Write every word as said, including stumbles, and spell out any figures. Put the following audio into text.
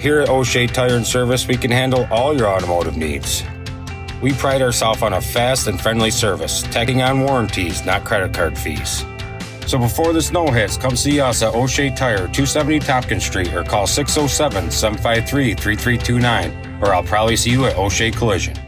Here at O'Shea Tire and Service, we can handle all your automotive needs. We pride ourselves on a fast and friendly service, tagging on warranties, not credit card fees. So before the snow hits, come see us at O'Shea Tire, two seventy Tompkins Street, or call six oh seven, seven five three, three three two nine, or I'll probably see you at O'Shea Collision.